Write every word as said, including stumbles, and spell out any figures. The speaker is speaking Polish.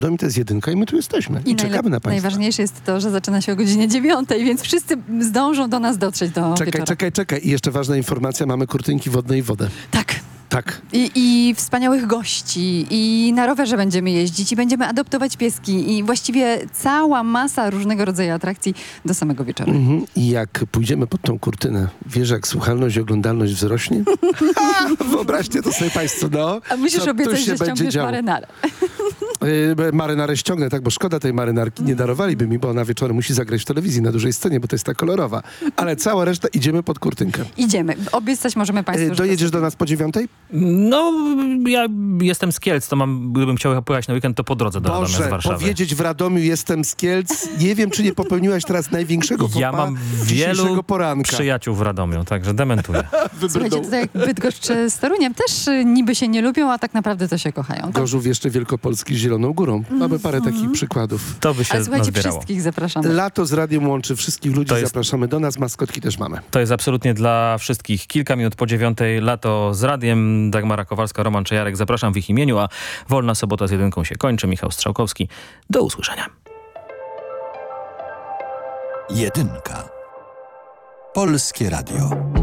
Dom to jest jedynka i my tu jesteśmy. I, I czekamy na państwa. Najważniejsze jest to, że zaczyna się o godzinie dziewiątej, więc wszyscy zdążą do nas dotrzeć do Czekaj, wieczora. czekaj, czekaj. I jeszcze ważna informacja, mamy kurtynki wodne i wodę. Tak. Tak. I, I wspaniałych gości, i na rowerze będziemy jeździć, i będziemy adoptować pieski, i właściwie cała masa różnego rodzaju atrakcji do samego wieczoru. Mhm. I jak pójdziemy pod tą kurtynę, wiesz, jak słuchalność i oglądalność wzrośnie? Wyobraźcie to sobie państwo, no. A musisz Co obiecać, tu się że będzie ściągniesz działo? marynarę. Yy, marynarę ściągnę, tak, bo szkoda tej marynarki. Nie darowaliby mi, bo ona wieczorem musi zagrać w telewizji na dużej scenie, bo to jest ta kolorowa. Ale cała reszta idziemy pod kurtynkę. Idziemy. Obiecać możemy państwu, Yy, że dojedziesz do nas po dziewiątej? No, ja jestem z Kielc, to mam, gdybym chciał pojechać na weekend, to po drodze do Radomia z Boże, Warszawy. powiedzieć w Radomiu jestem z Kielc. Nie wiem, czy nie popełniłaś teraz największego faux Ja pas mam dzisiejszego wielu poranka. przyjaciół w Radomiu, także dementuję. Słuchajcie, tutaj jak Bydgoszcz czy z Toruniem też y, niby się nie lubią, a tak naprawdę to się kochają. Tak? Gorzów jeszcze Wielkopolski z Zieloną Górą. Mamy parę Mm-hmm. takich przykładów. To by się Ale słuchajcie, nazbierało. wszystkich zapraszamy. Lato z radiem łączy wszystkich ludzi, To jest- zapraszamy do nas, maskotki też mamy. To jest absolutnie dla wszystkich. Kilka minut po dziewiątej, lato z radiem. Dagmara Kowalska, Roman Czajarek. Zapraszam w ich imieniu, a wolna sobota z jedynką się kończy. Michał Strzałkowski. Do usłyszenia. Jedynka. Polskie Radio.